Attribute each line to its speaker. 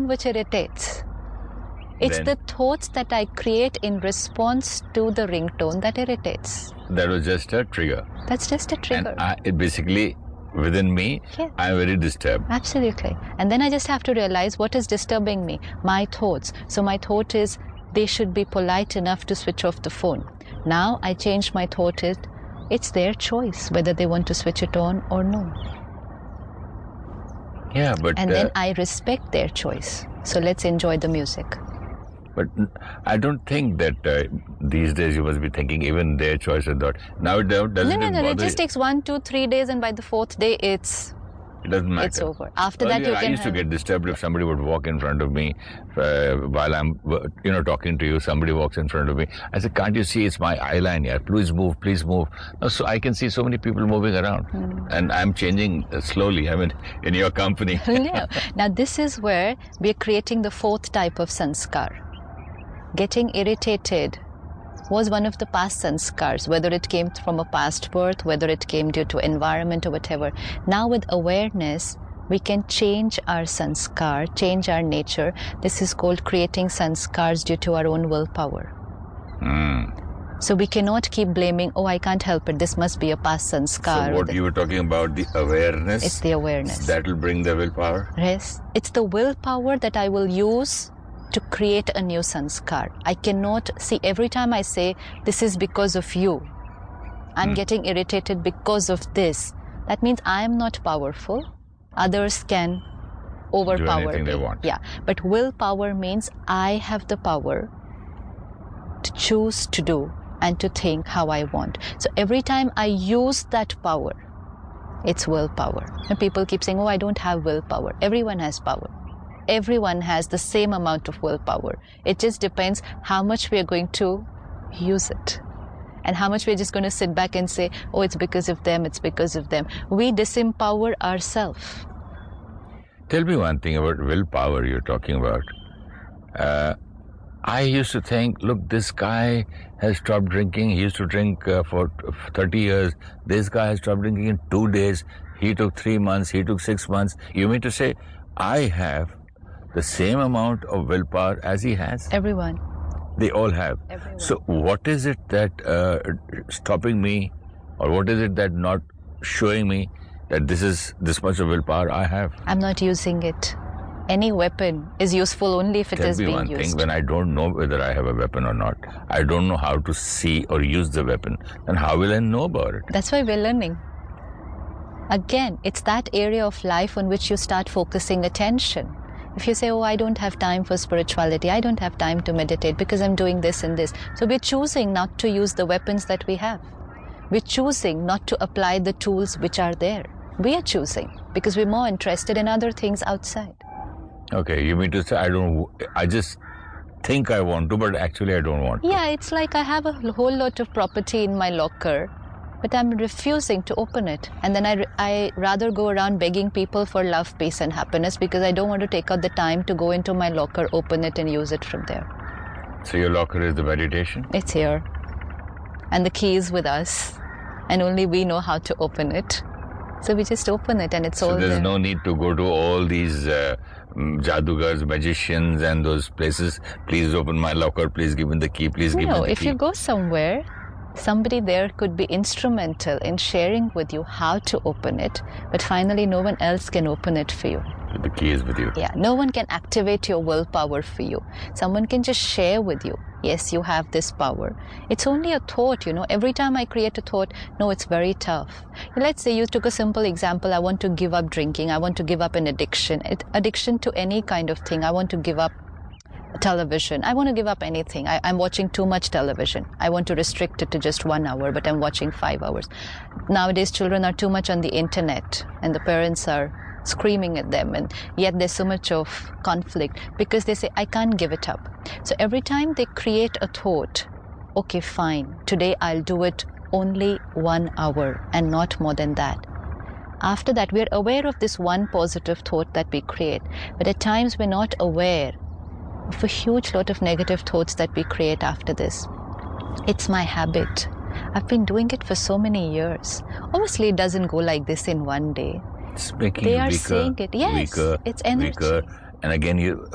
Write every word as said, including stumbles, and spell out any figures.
Speaker 1: ringtone which irritates. It's
Speaker 2: Then-
Speaker 1: the thoughts that I create in response to the ringtone that irritates.
Speaker 2: That was just a trigger.
Speaker 1: That's just a trigger.
Speaker 2: And I, it basically, within me,
Speaker 1: Yeah.
Speaker 2: I'm very disturbed.
Speaker 1: Absolutely. And then I just have to realize what is disturbing me, my thoughts. So my thought is they should be polite enough to switch off the phone. Now I change my thought is it's their choice whether they want to switch it on or no.
Speaker 2: Yeah, but
Speaker 1: And
Speaker 2: uh,
Speaker 1: then I respect their choice. So let's enjoy the music.
Speaker 2: but I don't think that uh, these days you must be thinking even their choice or not. Now it don't- doesn't
Speaker 1: No, no,
Speaker 2: even
Speaker 1: no, no. It
Speaker 2: bother
Speaker 1: just
Speaker 2: you.
Speaker 1: takes one, two, three days, and by the fourth day, it's
Speaker 2: It doesn't matter.
Speaker 1: it's over. After that,
Speaker 2: Earlier,
Speaker 1: you
Speaker 2: I
Speaker 1: can
Speaker 2: used
Speaker 1: have...
Speaker 2: to get disturbed if somebody would walk in front of me uh, while I'm, you know, talking to you. Somebody walks in front of me. I said, "Can't you see it's my eye line here? Please move, please move." Now, so I can see so many people moving around,
Speaker 1: Hmm.
Speaker 2: and I'm changing uh, slowly. I mean, in your company.
Speaker 1: No. Now, this is where we're creating the fourth type of sanskar. Getting irritated was one of the past sanskars, whether it came from a past birth, whether it came due to environment or whatever. Now, with awareness, we can change our sanskar, change our nature. This is called creating sanskars due to our own willpower.
Speaker 2: Mm.
Speaker 1: So we cannot keep blaming, oh, I can't help it, this must be a past sanskar.
Speaker 2: So what you were talking about, the awareness,
Speaker 1: It's the awareness.
Speaker 2: that will bring the willpower?
Speaker 1: Yes, it's the willpower that I will use to create a new sanskar. I cannot see every time I say, this is because of you. I'm
Speaker 2: Hmm.
Speaker 1: getting irritated because of this. That means I am not powerful. Others can overpower
Speaker 2: anything
Speaker 1: me.
Speaker 2: they want.
Speaker 1: Yeah, but willpower means I have the power to choose to do and to think how I want. So every time I use that power, it's willpower. And people keep saying, oh, I don't have willpower. Everyone has power. Everyone has the same amount of willpower. It just depends how much we are going to use it. And how much we're just going to sit back and say, oh, it's because of them, it's because of them. We disempower ourselves.
Speaker 2: Tell me one thing about willpower you're talking about. Uh, I used to think, look, this guy has stopped drinking. He used to drink uh, for thirty years. This guy has stopped drinking in two days. He took three months. He took six months. You mean to say I have the same amount of willpower as he has?
Speaker 1: Everyone.
Speaker 2: They all have.
Speaker 1: Everyone.
Speaker 2: So what is it that uh, stopping me, or what is it that not showing me that this is this much of willpower I have?
Speaker 1: I'm not using it. Any weapon is useful only if it
Speaker 2: Tell
Speaker 1: is
Speaker 2: me
Speaker 1: being
Speaker 2: one
Speaker 1: used.
Speaker 2: thing, when I don't know whether I have a weapon or not, I don't know how to see or use the weapon, then how will I know about it?
Speaker 1: That's why we're learning. Again, it's that area of life on which you start focusing attention. If you say, oh, I don't have time for spirituality, I don't have time to meditate because I'm doing this and this. So we're choosing not to use the weapons that we have. We're choosing not to apply the tools which are there. We are choosing because we're more interested in other things outside.
Speaker 2: Okay, you mean to say I don't, I just think I want to, but actually I don't want to.
Speaker 1: Yeah, it's like I have a whole lot of property in my locker, but I'm refusing to open it. And then I, I rather go around begging people for love, peace and happiness because I don't want to take out the time to go into my locker, open it and use it from there.
Speaker 2: So your locker is the meditation?
Speaker 1: It's here. And the key is with us. And only we know how to open it. So we just open it and it's
Speaker 2: So
Speaker 1: all
Speaker 2: there's
Speaker 1: there.
Speaker 2: no need to go to all these uh, mm, jadugars, magicians and those places. Please open my locker, please give me the key, please give me
Speaker 1: No,
Speaker 2: the
Speaker 1: if
Speaker 2: key.
Speaker 1: you go somewhere, somebody there could be instrumental in sharing with you how to open it, but finally no one else can open it for you.
Speaker 2: The key is with you.
Speaker 1: Yeah, no one can activate your willpower for you. Someone can just share with you. Yes, you have this power. It's only a thought, you know. Every time I create a thought, no, it's very tough. Let's say you took a simple example. I want to give up drinking. I want to give up an addiction. It, addiction to any kind of thing. I want to give up television. I want to give up anything. I, I'm watching too much television. I want to restrict it to just one hour, but I'm watching five hours. Nowadays, children are too much on the internet, and the parents are screaming at them, and yet there's so much of conflict because they say, I can't give it up. So every time they create a thought, okay, fine, today I'll do it only one hour and not more than that. After that, we're aware of this one positive thought that we create, but at times we're not aware of a huge lot of negative thoughts that we create after this. It's my habit. I've been doing it for so many years. Obviously, it doesn't go like this in one day.
Speaker 2: It's making
Speaker 1: They
Speaker 2: you
Speaker 1: are
Speaker 2: weaker,
Speaker 1: saying it. Yes,
Speaker 2: weaker,
Speaker 1: it's energy.
Speaker 2: weaker. And again, you